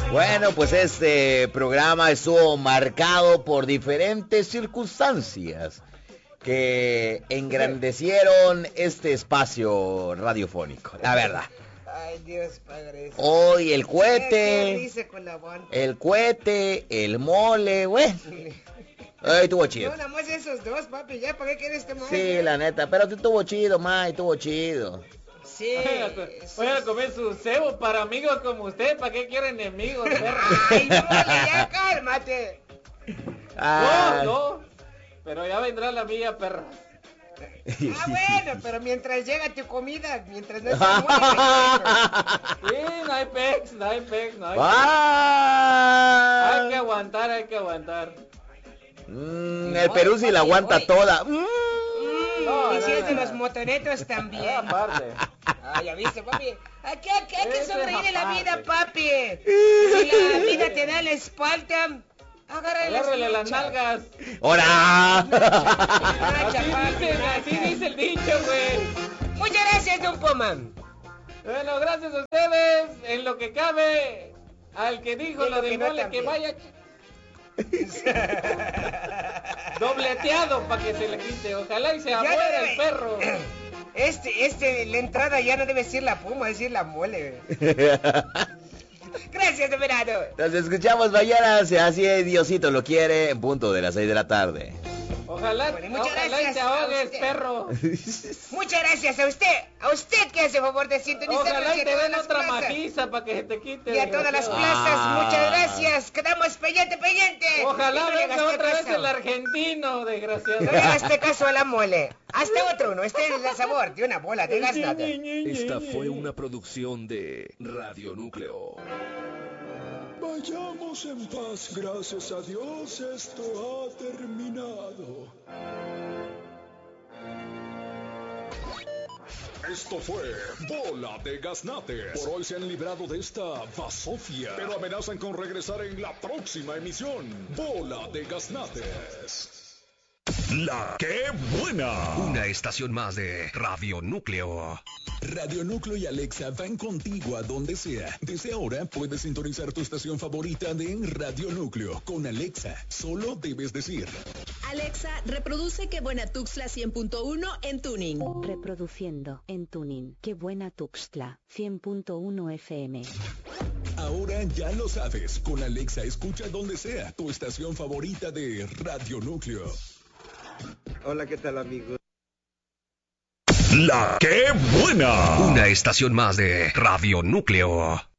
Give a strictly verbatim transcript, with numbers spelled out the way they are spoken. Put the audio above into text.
Bueno, pues este programa estuvo marcado por diferentes circunstancias que engrandecieron este espacio radiofónico, la verdad. Ay, Dios, padre. Hoy el cohete, Qué con la el cohete, el mole, güey. Ay, estuvo chido. No, nada más esos dos, papi, ya, ¿para qué quieres que más? Sí, eh? la neta, pero estuvo chido, May, estuvo chido. Sí. Voy a comer su cebo para amigos como usted, ¿para qué quiere enemigos, perro? Ay, mole, ya cálmate. Ah, No, no, pero ya vendrá la mía, perro. Ah, bueno, pero mientras llega tu comida, mientras no está muy Sí, no hay pex, no hay pex, no hay pex. ah. Hay que aguantar, hay que aguantar. Mm, el Perú sí la aguanta oye. toda. Mm. No, Y si no, es de no. los motonetos también. Aparte. Ah, ya viste, papi. Aquí, aquí hay que Ese sonreír en la aparte. vida, papi. Si la vida te da la espalda, agárrale las Agárrele las nachas. nalgas. ¡Hora! Así Nacha, papi, dice, nacha. así dice el dicho, güey. Muchas gracias, don Poman. Bueno, gracias a ustedes. En lo que cabe, al que dijo Y en lo lo del que no mole, que también. vaya dobleteado para que se le quite. Ojalá y se Ya afuera debe- el perro. Este, este, la entrada ya no debe ser la puma, decir la mole. Gracias, de verano. Nos escuchamos mañana, si así Diosito lo quiere, en punto de las seis de la tarde. Ojalá, Bueno, muchas ojalá y gracias te a ahogues, usted. perro. Muchas gracias a usted, a usted que hace favor de sintonizarnos Ojalá y en te todas den las otra plazas. majiza para que se te quite. Y a todas las desgraciado. plazas, Ah. muchas gracias. Quedamos pendiente, pendiente. Ojalá Y no le venga gasté otra vez caso. el argentino, desgraciado. No le gasté caso a la mole. Hazte otro uno, este es el sabor de una bola de gas nada. Esta fue una producción de Radio Núcleo. Vayamos en paz, gracias a Dios, esto ha terminado. Esto fue Bola de Gaznate. Por hoy se han librado de esta basofia, pero amenazan con regresar en la próxima emisión. Bola de Gaznates. La que buena. Una estación más de Radio Núcleo. Radio Núcleo y Alexa van contigo a donde sea. Desde ahora puedes sintonizar tu estación favorita de Radio Núcleo. Con Alexa, solo debes decir: Alexa, reproduce Qué Buena Tuxtla cien punto uno en Tuning. Reproduciendo en Tuning. Qué Buena Tuxtla cien punto uno F M. Ahora ya lo sabes. Con Alexa escucha donde sea tu estación favorita de Radio Núcleo. Hola, ¿qué tal, amigos? La que buena. Una estación más de Radio Núcleo.